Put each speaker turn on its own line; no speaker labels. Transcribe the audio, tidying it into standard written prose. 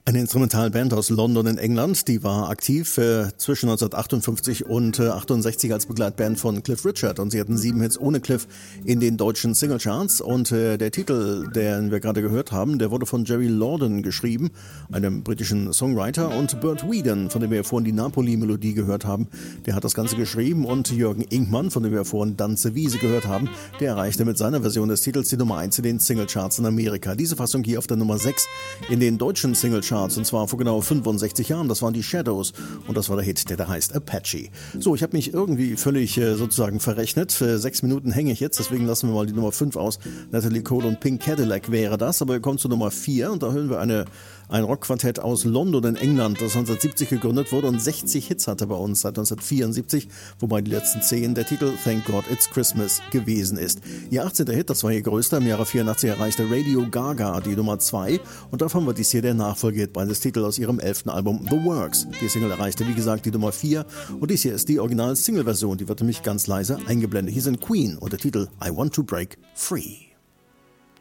Eine Instrumentalband aus London in England, die war aktiv zwischen 1958 und 68 als Begleitband von Cliff Richard und sie hatten 7 Hits ohne Cliff in den deutschen Singlecharts und der Titel, den wir gerade gehört haben, der wurde von Jerry Lorden geschrieben, einem britischen Songwriter, und Bert Weedon, von dem wir vorhin die Napoli-Melodie gehört haben, der hat das Ganze geschrieben, und Jürgen Inkmann, von dem wir vorhin Danze Wiese gehört haben, der erreichte mit seiner Version des Titels die Nummer 1 in den Singlecharts in Amerika. Diese Fassung hier auf der Nummer 6 in den deutschen Singlecharts, und zwar vor genau 65 Jahren. Das waren die Shadows und das war der Hit, der da heißt Apache. So, ich habe mich irgendwie völlig sozusagen verrechnet. 6 Minuten hänge ich jetzt, deswegen lassen wir mal die Nummer 5 aus. Natalie Cole und Pink Cadillac wäre das, aber wir kommen zur Nummer 4 und da hören wir ein Rockquartett aus London in England, das 1970 gegründet wurde und 60 Hits hatte bei uns seit 1974, wobei die letzten 10 der Titel Thank God It's Christmas gewesen ist. Ihr 18. Hit, das war ihr größter, im Jahre 84 erreichte Radio Gaga die Nummer 2 und davon war dies hier der Nachfolgehit beides Titel aus ihrem 11. Album The Works. Die Single erreichte, wie gesagt, die Nummer 4 und dies hier ist die Original-Single-Version, die wird nämlich ganz leise eingeblendet. Hier sind Queen und der Titel I Want to Break Free.